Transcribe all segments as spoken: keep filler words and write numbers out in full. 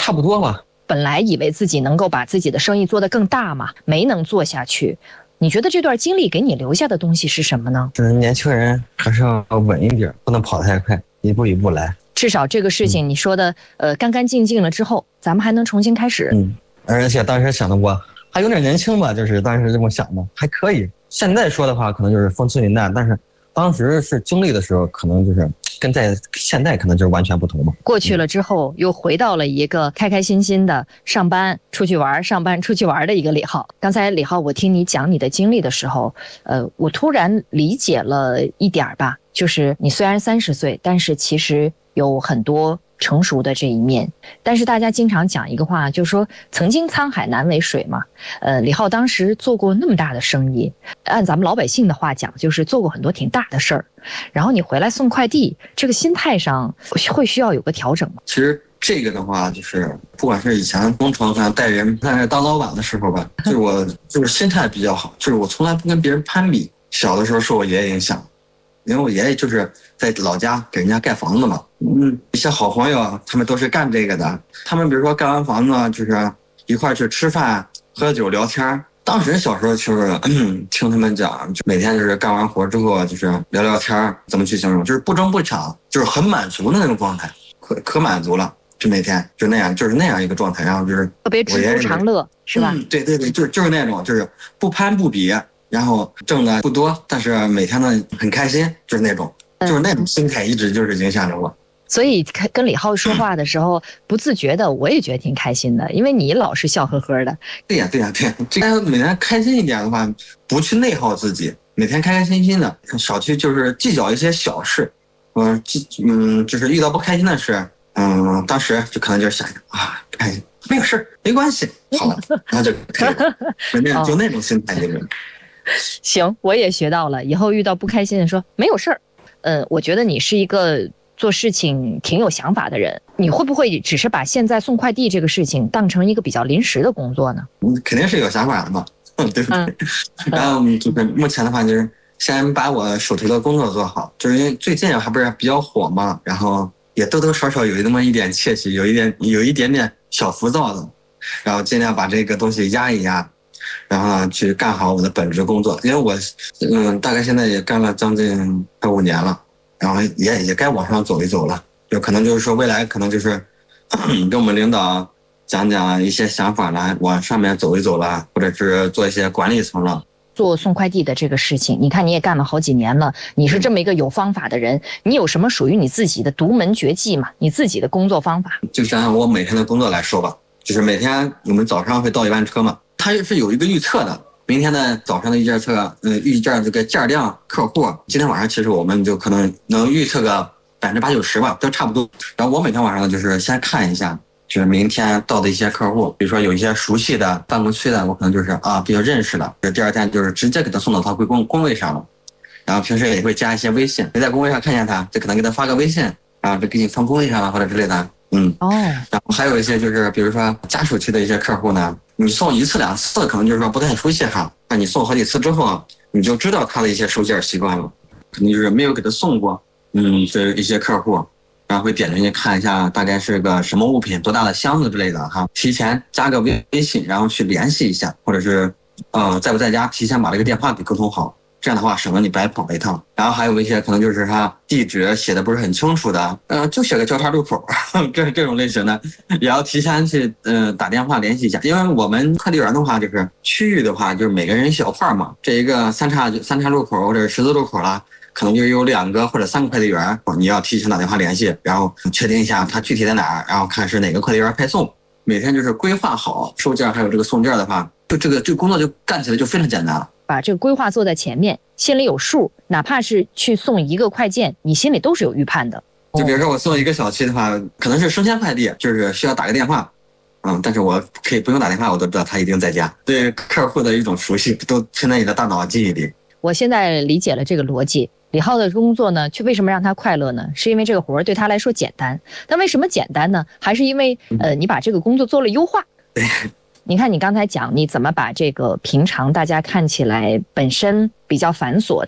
差不多吧。 本来以为自己能够把自己的生意做得更大嘛，没能做下去。你觉得这段经历给你留下的东西是什么呢？ 就是年轻人还是要稳一点，不能跑太快，一步一步来。 至少这个事情你说的、嗯、呃干干净净了之后，咱们还能重新开始。 嗯，而且当时想的我还有点年轻吧，就是当时这么想的，还可以。现在说的话可能就是风轻云淡，但是当时是经历的时候，可能就是跟在现在可能就是完全不同嘛。 过去了之后，又回到了一个开开心心的上班、出去玩、上班、出去玩的一个李浩。刚才李浩，我听你讲你的经历的时候，呃，我突然理解了一点吧，就是你虽然三十岁，但是其实有很多成熟的这一面。但是大家经常讲一个话，就是说曾经沧海难为水嘛。呃，李浩当时做过那么大的生意，按咱们老百姓的话讲，就是做过很多挺大的事儿。然后你回来送快递，这个心态上会需要有个调整吗？ 其实这个的话，就是不管是以前工程上带人，但是当老板的时候吧，就是我就是心态比较好，就是我从来不跟别人攀比。小的时候受我爷爷影响，因为我爷爷就是在老家给人家盖房子嘛，嗯，一些好朋友他们都是干这个的，他们比如说盖完房子就是一块去吃饭、喝酒、聊天。当时小时候就是听他们讲，就每天就是干完活之后就是聊聊天，怎么去形容，就是不争不抢，就是很满足的那种状态，可可满足了，就每天就那样，就是那样一个状态，然后就是特别知足常乐，是吧？ 嗯，对对对，就是就是那种，就是不攀不比，然后挣的不多，但是每天呢很开心，就是那种，就是那种心态一直就是影响着我。 所以跟李浩说话的时候，不自觉的我也觉得挺开心的，因为你老是笑呵呵的。 对呀对呀对呀，这个每天开心一点的话，不去内耗自己，每天开开心心的，少去就是计较一些小事。嗯，嗯，就是遇到不开心的事，嗯，当时就可能就想啊，开心没有事没关系，好了，然后就可以了，那就那种心态就是。 行，我也学到了，以后遇到不开心的说没有事儿。嗯，我觉得你是一个做事情挺有想法的人，你会不会只是把现在送快递这个事情当成一个比较临时的工作呢？ 肯定是有想法的嘛，对不对？嗯、然后就是目前的话，就是先把我手头的工作做好，就是因为最近还不是比较火嘛，然后也多多少少有那么一点窃喜，有一点有一点点小浮躁的，然后尽量把这个东西压一压，然后呢去干好我的本职工作。因为我嗯大概现在也干了将近快五年了。然后也也该往上走一走了，有可能就是说未来可能就是跟我们领导讲讲一些想法了，往上面走一走了，或者是做一些管理层了。 做送快递的这个事情，你看你也干了好几年了，你是这么一个有方法的人，你有什么属于你自己的独门绝技吗？你自己的工作方法？ 就像我每天的工作来说吧，就是每天我们早上会到一班车嘛，它是有一个预测的。明天的早上的预件测，呃，预件这个件量客户，今天晚上其实我们就可能能预测个百分之八九十吧，都差不多。然后我每天晚上呢，就是先看一下，就是明天到的一些客户，比如说有一些熟悉的办公区的，我可能就是啊比较认识的，第二天就是直接给他送到他归工工位上了。然后平时也会加一些微信，你在工位上看见他，就可能给他发个微信，啊，就给你放工位上了或者之类的。嗯，哦。然后还有一些就是比如说家属区的一些客户呢。你送一次两次可能就是说不太熟悉哈，那你送好几次之后，你就知道他的一些收件习惯了，肯定就是没有给他送过，嗯，这一些客户，然后会点进去看一下大概是个什么物品，多大的箱子之类的哈，提前加个微信，然后去联系一下，或者是呃在不在家，提前把这个电话给沟通好。这样的话省得你白跑一趟。然后还有一些可能就是他地址写的不是很清楚的，呃，就写个交叉路口，这这种类型的也要提前去呃打电话联系一下。因为我们快递员的话，就是区域的话，就是每个人一小块嘛，这一个三岔三岔路口或者十字路口啦，可能就有两个或者三个快递员，你要提前打电话联系，然后确定一下他具体在哪儿，然后看是哪个快递员派送。每天就是规划好收件还有这个送件的话，就这个这个工作就干起来就非常简单了。 把这个规划做在前面，心里有数，哪怕是去送一个快件，你心里都是有预判的。 就比如说我送一个小区的话，可能是生鲜快递，就是需要打个电话，嗯，但是我可以不用打电话，我都知道他一定在家。对客户的一种熟悉，都存在你的大脑记忆里。 我现在理解了这个逻辑。李浩的工作呢，却为什么让他快乐呢？是因为这个活对他来说简单。但为什么简单呢？还是因为呃，你把这个工作做了优化。 对。 你看你刚才讲你怎么把这个平常大家看起来本身比较繁琐的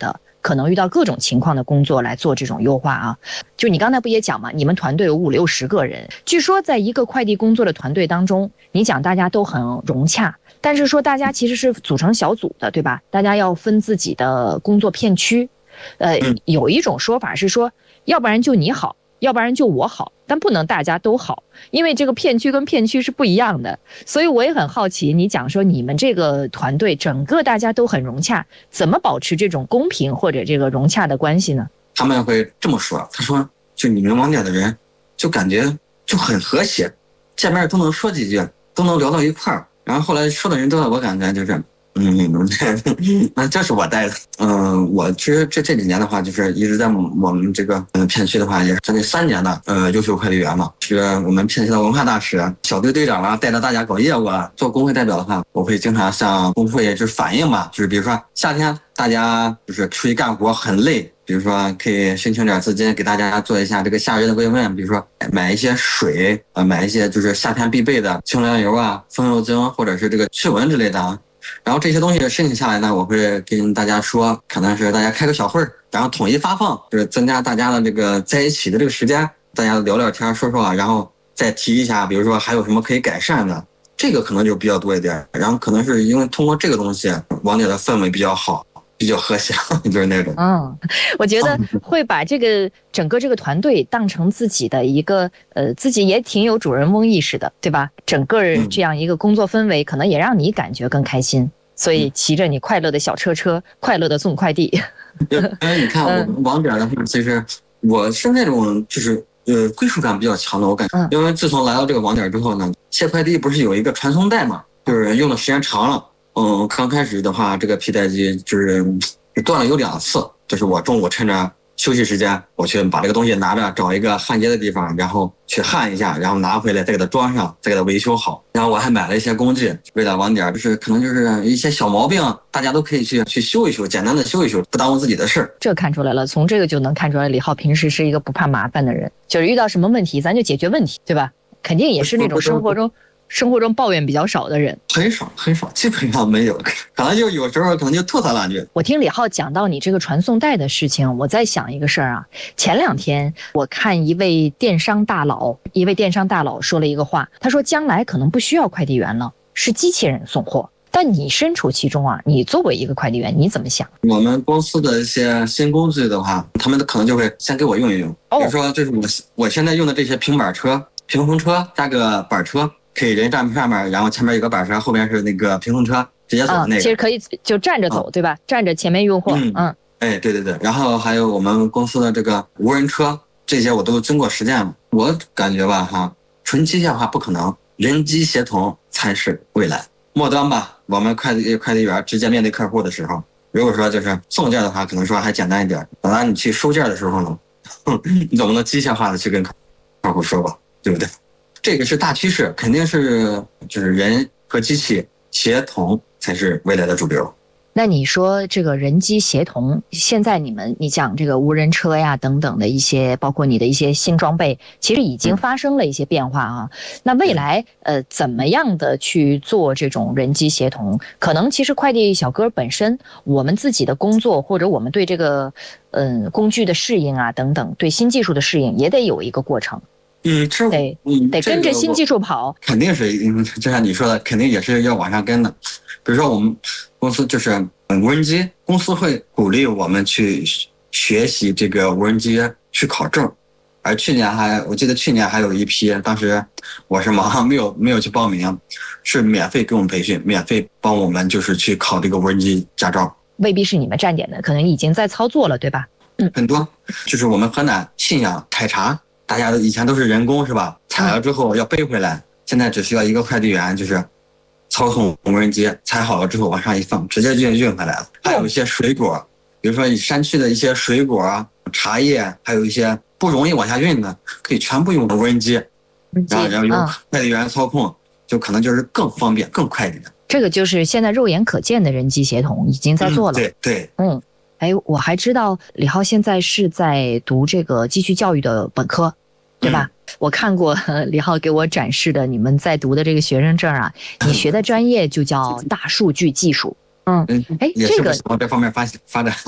可能遇到各种情况的工作来做这种优化啊。就你刚才不也讲嘛，你们团队有五六十个人，据说在一个快递工作的团队当中，你讲大家都很融洽，但是说大家其实是组成小组的，对吧？大家要分自己的工作片区。呃，有一种说法是说，要不然就你好，要不然就我好，但不能大家都好，因为这个片区跟片区是不一样的。所以我也很好奇，你讲说你们这个团队整个大家都很融洽，怎么保持这种公平或者这个融洽的关系呢？ 他们会这么说，他说就你们网点的人就感觉就很和谐，见面都能说几句，都能聊到一块儿。然后后来说的人多了，我感觉就是嗯，那这是我带的。嗯，我其实这这几年的话，就是一直在我们这个呃片区的话，也是将近三年的呃优秀快递员嘛，是我们片区的文化大使、小队队长啦，带着大家搞业务啊。做工会代表的话，我会经常向工会就是反映嘛，就是比如说夏天大家就是出去干活很累，比如说可以申请点资金给大家做一下这个夏日的慰问，比如说买一些水，呃，买一些就是夏天必备的清凉油啊、风油精或者是这个驱蚊之类的啊。然后这些东西申请下来呢，我会跟大家说，可能是大家开个小会儿，然后统一发放，就是增加大家的这个在一起的这个时间，大家聊聊天说说，然后再提一下，比如说还有什么可以改善的，这个可能就比较多一点。然后可能是因为通过这个东西，网点的氛围比较好，比较和谐，就是那种。 嗯，我觉得会把这个整个这个团队当成自己的一个呃，自己也挺有主人翁意识的，对吧？整个这样一个工作氛围，可能也让你感觉更开心，所以骑着你快乐的小车车，快乐的送快递。 因为你看我们网点的话，其实我是那种就是呃归属感比较强的，我感觉，因为自从来到这个网点之后呢，卸快递不是有一个传送带嘛，就是用的时间长了。嗯，刚开始的话，这个皮带机就是断了有两次，就是我中午趁着休息时间，我去把这个东西拿着，找一个焊接的地方，然后去焊一下，然后拿回来再给它装上，再给它维修好。然后我还买了一些工具，为了网点就是可能就是一些小毛病，大家都可以去去修一修，简单的修一修，不耽误自己的事儿。 这看出来了，从这个就能看出来，李浩平时是一个不怕麻烦的人，就是遇到什么问题咱就解决问题，对吧？肯定也是那种生活中。生活中抱怨比较少的人， 很少很少，基本上没有，可能就有时候可能就吐槽两句。 我听李浩讲到你这个传送带的事情，我在想一个事儿啊。前两天我看一位电商大佬，一位电商大佬说了一个话，他说将来可能不需要快递员了，是机器人送货。但你身处其中啊，你作为一个快递员，你怎么想？ 我们公司的一些新工具的话，他们可能就会先给我用一用，比如说就是我我现在用的这些平板车、平衡车加个板车。可以人站上面，然后前面有个板车，后面是那个平衡车，直接走的那个。 啊、其实可以就站着走，啊、对吧？站着前面运货。 嗯嗯。哎，对对对。然后还有我们公司的这个无人车，这些我都经过实践了。我感觉吧，哈，纯机械化不可能，人机协同才是未来。末端吧，我们快递快递员直接面对客户的时候，如果说就是送件的话，可能说还简单一点。等到你去收件的时候呢，你总不能机械化的去跟客户说吧，对不对？这个是大趋势，肯定是就是人和机器协同才是未来的主流。 那你说这个人机协同，现在你们你讲这个无人车呀等等的一些，包括你的一些新装备，其实已经发生了一些变化啊。那未来呃怎么样的去做这种人机协同？可能其实快递小哥本身，我们自己的工作或者我们对这个嗯、呃、工具的适应啊等等，对新技术的适应也得有一个过程。 嗯，这得嗯得跟着新技术跑， 肯定是，嗯，就像你说的，肯定也是要往上跟的。比如说我们公司就是无人机，公司会鼓励我们去学习这个无人机去考证，而去年还我记得去年还有一批，当时我是忙没有没有去报名，是免费给我们培训，免费帮我们就是去考这个无人机驾照。 未必是你们站点的，可能已经在操作了，对吧？ 嗯，很多就是我们河南信阳采茶。大家以前都是人工是吧？采了之后要背回来，现在只需要一个快递员，就是操纵无人机，采好了之后往上一放，直接就运回来了。还有一些水果，比如说山区的一些水果啊、茶叶，还有一些不容易往下运的，可以全部用无人机，然后然后用快递员操控，就可能就是更方便、更快一点。 这个就是现在肉眼可见的人机协同已经在做了。 嗯、对对， 嗯。哎，我还知道李浩现在是在读这个继续教育的本科，对吧？嗯、我看过李浩给我展示的你们在读的这个学生证啊，你学的专业就叫大数据技术。嗯，哎，这个往这方面发发展。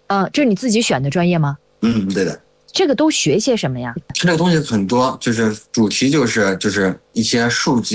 呃，这是你自己选的专业吗？ 嗯，对的。 这个都学些什么呀？ 它这个东西很多，就是主题就是就是一些数据